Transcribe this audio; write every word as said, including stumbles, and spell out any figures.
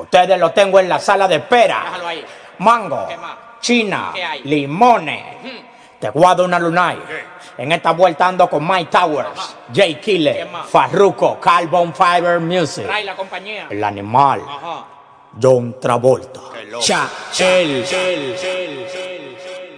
ustedes lo tengo en la sala de espera. Déjalo ahí. Mango, ¿Qué más? China, ¿Qué hay? limones. Te guardo una lunay. En esta vuelta ando con Mike Towers, Ajá. Jay Killer, ¿Quién más? Farruko, Carbon Fiber Music, Trae la compañía. el animal, Ajá. John Travolta. Qué loco. Cha, el, el, el, el.